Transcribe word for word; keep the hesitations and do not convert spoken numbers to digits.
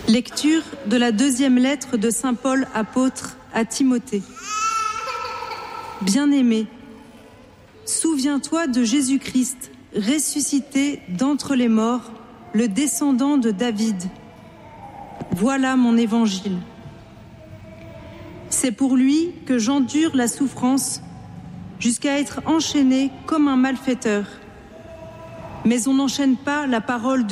Lecture de la deuxième lettre de saint Paul apôtre à Timothée. Bien-aimé, souviens-toi de Jésus-Christ, ressuscité d'entre les morts, le descendant de David. Voilà mon évangile. C'est pour lui que j'endure la souffrance jusqu'à être enchaîné comme un malfaiteur. Mais on n'enchaîne pas la parole de